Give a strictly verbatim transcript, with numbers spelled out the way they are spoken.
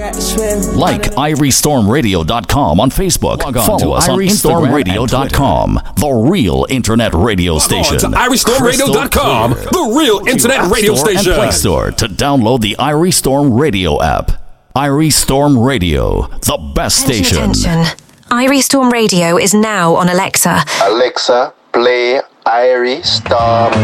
Like Irie Storm Radio dot com on Facebook. Follow us on Irie Storm Radio dot com, the real internet radio station. To Irie Storm Radio dot com, the real internet radio station. And Play Store to download the Irie Storm Radio app. Irie Storm Radio, the best station. Attention. Irie Storm Radio is now on Alexa. Alexa, play Irie Storm